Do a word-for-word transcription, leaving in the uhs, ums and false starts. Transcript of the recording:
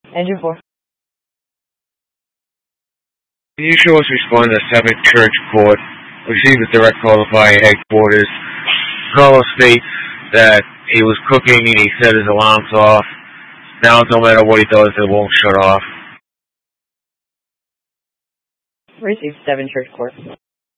Engine four. Can you show us respond to seventh Church Court? Received a direct call by headquarters. Caller states that he was cooking and he set his alarms off. Now no matter what he does, it won't shut off. Received seven Church Court.